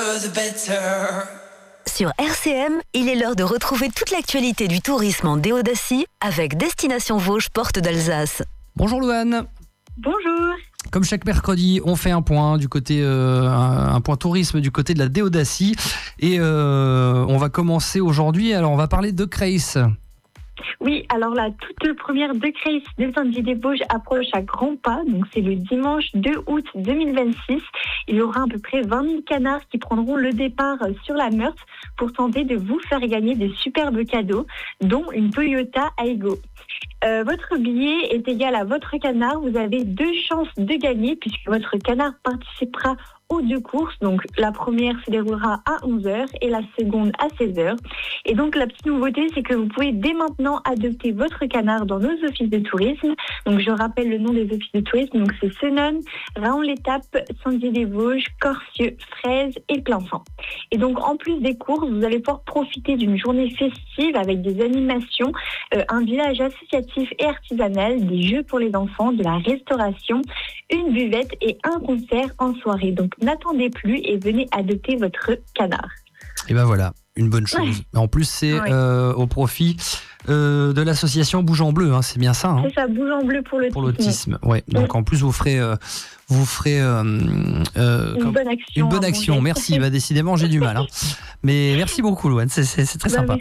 Sur RCM, il est l'heure de retrouver toute l'actualité du tourisme en Déodacie avec Destination Vosges, porte d'Alsace. Bonjour Louane. Bonjour. Comme chaque mercredi, on fait un point du côté un point tourisme du côté de la Déodacie et on va commencer aujourd'hui. Alors on va parler de Creys. Oui, alors la toute première de Creys de Saint-Dié-des-Vosges approche à grands pas. Donc c'est le dimanche 2 août 2026. Il y aura à peu près 20 000 canards qui prendront le départ sur la Meurthe pour tenter de vous faire gagner des superbes cadeaux, dont une Toyota Aygo. Votre billet est égal à votre canard. Vous avez 2 chances de gagner puisque votre canard participera aux 2 courses. Donc la première se déroulera à 11h et la seconde à 16h. Et donc la petite nouveauté, c'est que vous pouvez dès maintenant adopter votre canard dans nos offices de tourisme. Donc je rappelle le nom des offices de tourisme. Donc c'est Senon, Raon-l'Étape, Saint-Dié-des-Vosges, Corcieux, Fraise et Plainfant. Et donc en plus des courses, vous allez pouvoir profiter d'une journée festive avec des animations, un village associatif et artisanal, des jeux pour les enfants, de la restauration, une buvette et un concert en soirée. Donc n'attendez plus et venez adopter votre canard. Et ben voilà, une bonne chose. En plus, c'est au profit de l'association Bouge en Bleu, hein, c'est bien ça. Hein, c'est ça, Bouge en Bleu pour l'autisme. Ouais. Donc en plus, vous ferez une bonne action. Une bonne action. Merci. Bah, décidément, j'ai du mal. Hein. Mais merci beaucoup, Louane. C'est très sympa.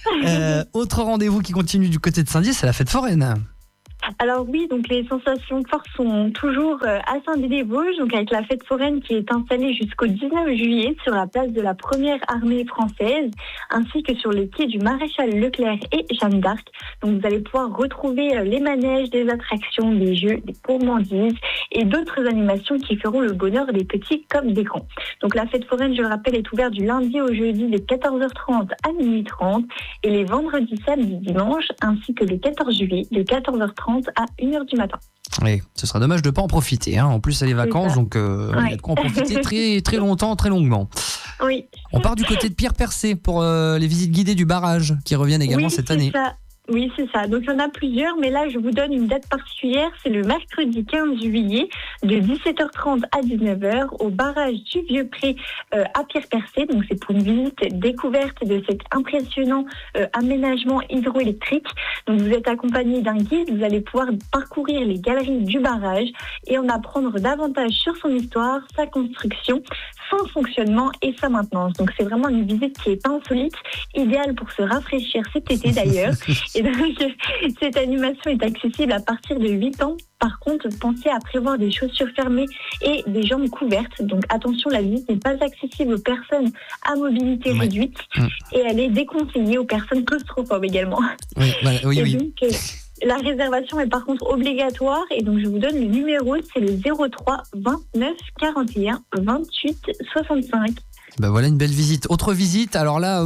Autre rendez-vous qui continue du côté de Saint-Dié, c'est la fête foraine. Alors oui, donc les sensations fortes sont toujours à Saint-Dié-des-Vosges, donc avec la fête foraine qui est installée jusqu'au 19 juillet sur la place de la première armée française, ainsi que sur les quais du Maréchal Leclerc et Jeanne d'Arc. Donc vous allez pouvoir retrouver les manèges, des attractions, des jeux, des gourmandises et d'autres animations qui feront le bonheur des petits comme des grands. Donc la fête foraine, je le rappelle, est ouverte du lundi au jeudi de 14h30 à 12h30 et les vendredis, samedis, dimanches, ainsi que le 14 juillet de 14h30 à 1h du matin. Oui, ce sera dommage de ne pas en profiter. Hein. En plus, c'est les vacances, donc il y a de quoi en profiter très, très longtemps, très longuement. Oui. On part du côté de Pierre-Percé pour les visites guidées du barrage qui reviennent également cette année. Ça. Oui, c'est ça. Donc, il y en a plusieurs, mais là, je vous donne une date particulière. C'est le mercredi 15 juillet de 17h30 à 19h au barrage du Vieux-Pré à Pierre-Percé. Donc, c'est pour une visite découverte de cet impressionnant aménagement hydroélectrique. Donc, vous êtes accompagné d'un guide. Vous allez pouvoir parcourir les galeries du barrage et en apprendre davantage sur son histoire, sa construction, son fonctionnement et sa maintenance. Donc, c'est vraiment une visite qui est insolite, idéale pour se rafraîchir cet été d'ailleurs. Et donc, cette animation est accessible à partir de 8 ans. Par contre, pensez à prévoir des chaussures fermées et des jambes couvertes. Donc attention, la visite n'est pas accessible aux personnes à mobilité réduite et elle est déconseillée aux personnes claustrophobes également. Oui. Donc, la réservation est par contre obligatoire et donc je vous donne le numéro, c'est le 03 29 41 28 65. Ben voilà une belle visite. Autre visite, alors là,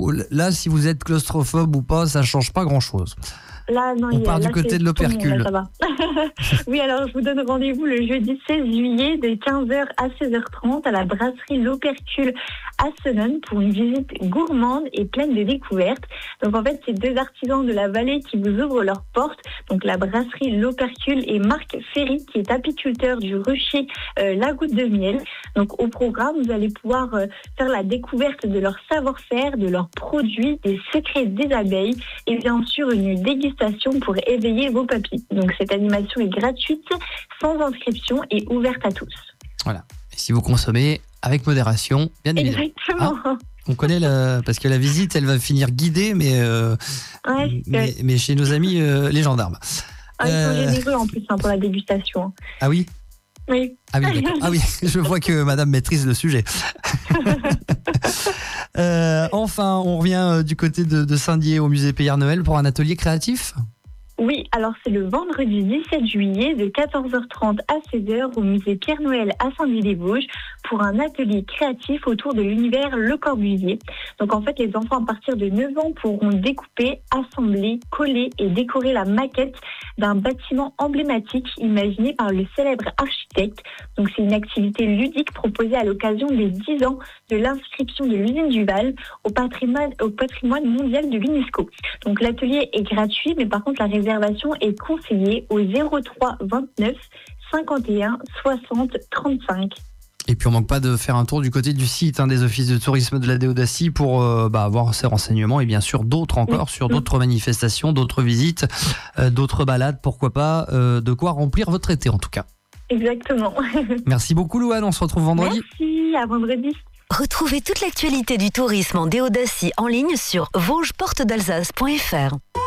si vous êtes claustrophobe ou pas, ça ne change pas grand-chose. Là, non, on part du côté de l'opercule. Ça va. Oui, alors je vous donne rendez-vous le jeudi 16 juillet de 15h à 16h30 à la brasserie L'Opercule à Senon pour une visite gourmande et pleine de découvertes. Donc en fait, c'est 2 artisans de la vallée qui vous ouvrent leurs portes. Donc la brasserie L'Opercule et Marc Ferry qui est apiculteur du rucher La Goutte de Miel. Donc au programme, vous allez pouvoir faire la découverte de leur savoir-faire, de leurs produits, des secrets des abeilles et bien sûr une dégustation pour éveiller vos papilles. Donc cette animation est gratuite, sans inscription et ouverte à tous. Voilà. Et si vous consommez avec modération, bien évidemment. Exactement. On connaît parce que la visite, elle va finir guidée, mais chez nos amis les gendarmes. Ils sont généreux en plus pour la dégustation. Ah oui. Oui. Ah oui, d'accord. Ah oui, je vois que madame maîtrise le sujet. Enfin, on revient du côté de Saint-Dié au musée Payard Noël pour un atelier créatif. Oui, alors c'est le vendredi 17 juillet de 14h30 à 16h au musée Pierre-Noël à Saint-Dié-des-Vosges pour un atelier créatif autour de l'univers Le Corbusier. Donc en fait, les enfants à partir de 9 ans pourront découper, assembler, coller et décorer la maquette d'un bâtiment emblématique imaginé par le célèbre architecte. Donc c'est une activité ludique proposée à l'occasion des 10 ans de l'inscription de l'usine du Val au patrimoine mondial de l'UNESCO. Donc l'atelier est gratuit, mais par contre la réservation est conseillée au 03 29 51 60 35. Et puis on manque pas de faire un tour du côté du site des offices de tourisme de la Déodacie pour avoir ces renseignements et bien sûr d'autres encore sur d'autres manifestations, d'autres visites, d'autres balades, pourquoi pas, de quoi remplir votre été en tout cas. Exactement. Merci beaucoup Louane, on se retrouve vendredi. Merci, à vendredi. Retrouvez toute l'actualité du tourisme en Déodacie en ligne sur vosgesportedalsace.fr.